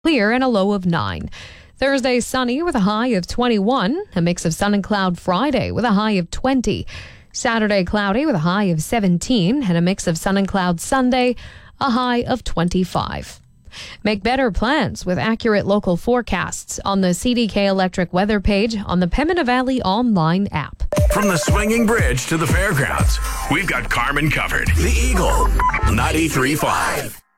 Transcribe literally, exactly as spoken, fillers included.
clear and a low of nine. Thursday, sunny with a high of twenty-one. A mix of sun and cloud Friday with a high of twenty. Saturday, cloudy with a high of seventeen. And a mix of sun and cloud Sunday, a high of twenty-five. Make better plans with accurate local forecasts on the C D K Electric weather page on the Pembina Valley online app. From the swinging bridge to the fairgrounds, we've got Carmen covered. The Eagle, ninety-three point five.